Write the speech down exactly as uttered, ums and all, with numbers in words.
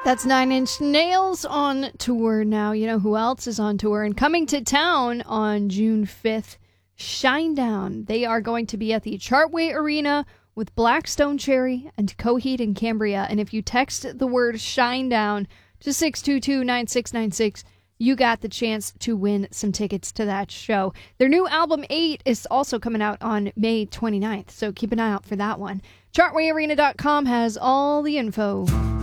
That's Nine Inch Nails on tour now. You know who else is on tour and coming to town on June fifth? Shinedown. They are going to be at the Chartway Arena with Black Stone Cherry and Coheed and Cambria. And if you text the word Shinedown to six two two, nine six nine six, you got the chance to win some tickets to that show. Their new album, eight, is also coming out on May twenty-ninth, so keep an eye out for that one. chartway arena dot com has all the info.